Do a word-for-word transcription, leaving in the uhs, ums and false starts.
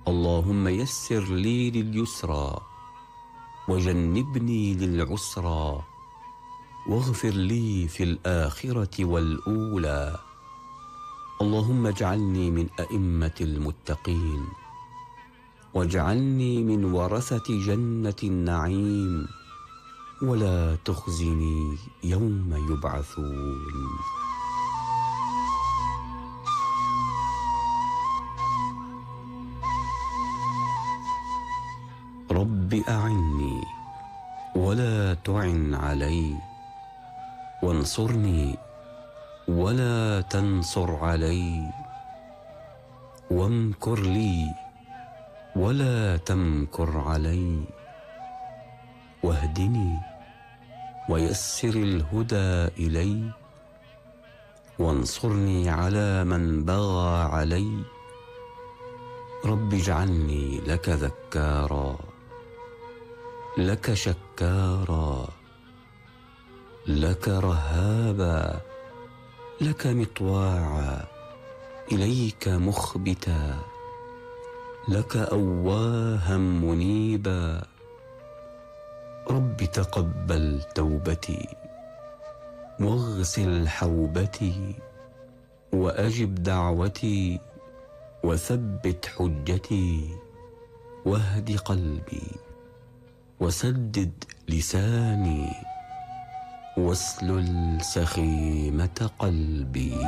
اللهم يسر لي لليسرى وجنبني للعسرى واغفر لي في الآخرة والأولى. اللهم اجعلني من أئمة المتقين واجعلني من ورثة جنة النعيم ولا تخزني يوم يبعثون. رب أعني ولا تعن علي وانصرني ولا تنصر علي وامكر لي ولا تمكر علي واهدني ويسر الهدى إلي وانصرني على من بغى علي. رب اجعلني لك ذكارا لك شكارا لك رهابا لك مطواعا إليك مخبتا لك أواها منيبا. رب تقبل توبتي واغسل حوبتي وأجب دعوتي وثبت حجتي واهد قلبي وسدد لساني واسلل سخيمة قلبي.